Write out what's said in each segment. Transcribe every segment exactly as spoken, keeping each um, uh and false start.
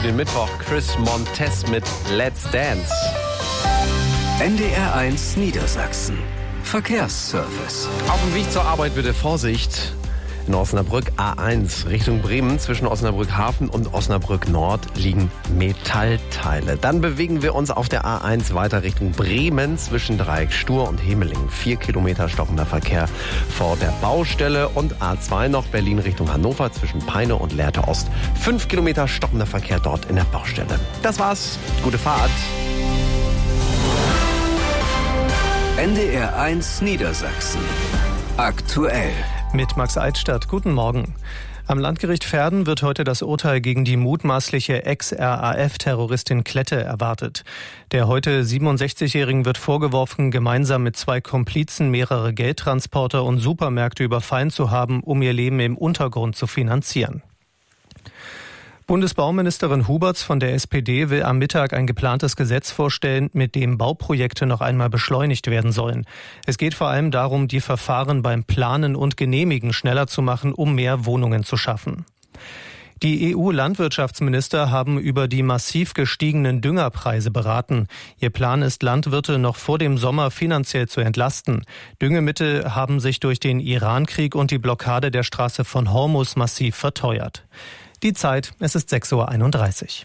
den Mittwoch. Chris Montez mit Let's Dance. N D R eins Niedersachsen. Verkehrsservice. Auf dem Weg zur Arbeit bitte Vorsicht. In Osnabrück A eins Richtung Bremen zwischen Osnabrück Hafen und Osnabrück Nord liegen Metallteile. Dann bewegen wir uns auf der A eins weiter Richtung Bremen zwischen Dreieck Stur und Hemeling. Vier Kilometer stockender Verkehr vor der Baustelle und A zwei noch Berlin Richtung Hannover zwischen Peine und Lehrte Ost. Fünf Kilometer stockender Verkehr dort in der Baustelle. Das war's. Gute Fahrt. N D R eins Niedersachsen. Aktuell. Mit Max Eidstadt. Guten Morgen. Am Landgericht Verden wird heute das Urteil gegen die mutmaßliche Ex-R A F-Terroristin Klette erwartet. Der heute siebenundsechzigjährigen wird vorgeworfen, gemeinsam mit zwei Komplizen mehrere Geldtransporter und Supermärkte überfallen zu haben, um ihr Leben im Untergrund zu finanzieren. Bundesbauministerin Huberts von der S P D will am Mittag ein geplantes Gesetz vorstellen, mit dem Bauprojekte noch einmal beschleunigt werden sollen. Es geht vor allem darum, die Verfahren beim Planen und Genehmigen schneller zu machen, um mehr Wohnungen zu schaffen. Die E U-Landwirtschaftsminister haben über die massiv gestiegenen Düngerpreise beraten. Ihr Plan ist, Landwirte noch vor dem Sommer finanziell zu entlasten. Düngemittel haben sich durch den Irankrieg und die Blockade der Straße von Hormuz massiv verteuert. Die Zeit, es ist sechs Uhr einunddreißig.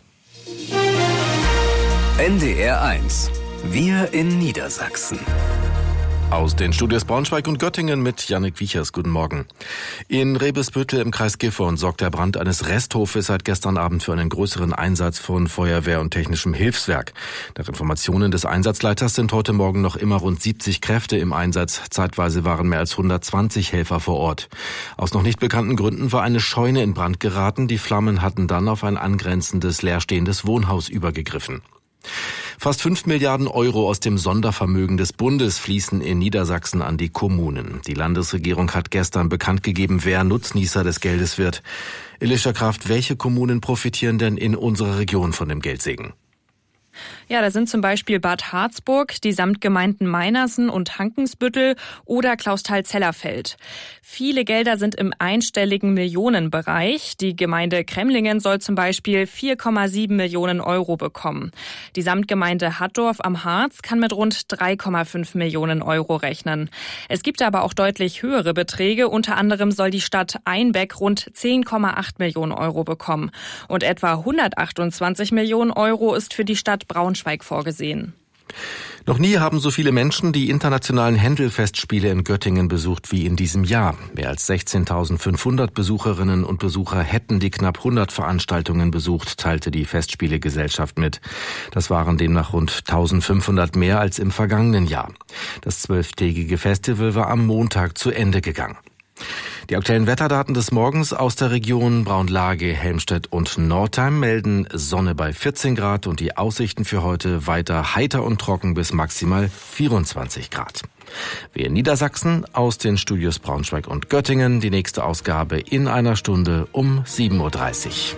N D R eins. Wir in Niedersachsen. Aus den Studios Braunschweig und Göttingen mit Jannik Wiechers. Guten Morgen. In Rebesbüttel im Kreis Gifhorn sorgt der Brand eines Resthofes seit gestern Abend für einen größeren Einsatz von Feuerwehr und technischem Hilfswerk. Nach Informationen des Einsatzleiters sind heute Morgen noch immer rund siebzig Kräfte im Einsatz. Zeitweise waren mehr als hundertzwanzig Helfer vor Ort. Aus noch nicht bekannten Gründen war eine Scheune in Brand geraten. Die Flammen hatten dann auf ein angrenzendes leerstehendes Wohnhaus übergegriffen. Fast fünf Milliarden Euro aus dem Sondervermögen des Bundes fließen in Niedersachsen an die Kommunen. Die Landesregierung hat gestern bekannt gegeben, wer Nutznießer des Geldes wird. Elisha Kraft, welche Kommunen profitieren denn in unserer Region von dem Geldsegen? Ja, da sind zum Beispiel Bad Harzburg, die Samtgemeinden Meinersen und Hankensbüttel oder Klausthal-Zellerfeld. Viele Gelder sind im einstelligen Millionenbereich. Die Gemeinde Kremlingen soll zum Beispiel vier Komma sieben Millionen Euro bekommen. Die Samtgemeinde Hattorf am Harz kann mit rund drei Komma fünf Millionen Euro rechnen. Es gibt aber auch deutlich höhere Beträge. Unter anderem soll die Stadt Einbeck rund zehn Komma acht Millionen Euro bekommen. Und etwa hundertachtundzwanzig Millionen Euro ist für die Stadt Braunschweig vorgesehen. Noch nie haben so viele Menschen die internationalen Händelfestspiele in Göttingen besucht wie in diesem Jahr. Mehr als sechzehntausendfünfhundert Besucherinnen und Besucher hätten die knapp hundert Veranstaltungen besucht, teilte die Festspielegesellschaft mit. Das waren demnach rund eintausendfünfhundert mehr als im vergangenen Jahr. Das zwölftägige Festival war am Montag zu Ende gegangen. Die aktuellen Wetterdaten des Morgens aus der Region Braunlage, Helmstedt und Nordheim melden Sonne bei vierzehn Grad und die Aussichten für heute weiter heiter und trocken bis maximal vierundzwanzig Grad. Wir in Niedersachsen aus den Studios Braunschweig und Göttingen, die nächste Ausgabe in einer Stunde um sieben Uhr dreißig.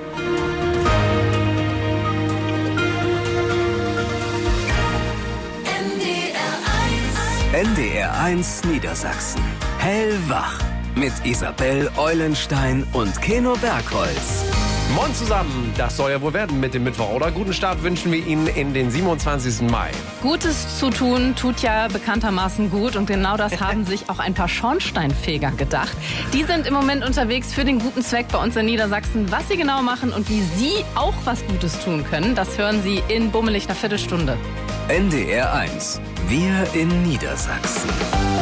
N D R eins Niedersachsen. Hellwach. Mit Isabel Eulenstein und Keno Bergholz. Moin zusammen, das soll ja wohl werden mit dem Mittwoch, oder? Guten Start wünschen wir Ihnen in den siebenundzwanzigsten Mai. Gutes zu tun tut ja bekanntermaßen gut und genau das haben sich auch ein paar Schornsteinfeger gedacht. Die sind im Moment unterwegs für den guten Zweck bei uns in Niedersachsen. Was sie genau machen und wie Sie auch was Gutes tun können, das hören Sie in bummelig einer Viertelstunde. N D R eins. Wir in Niedersachsen.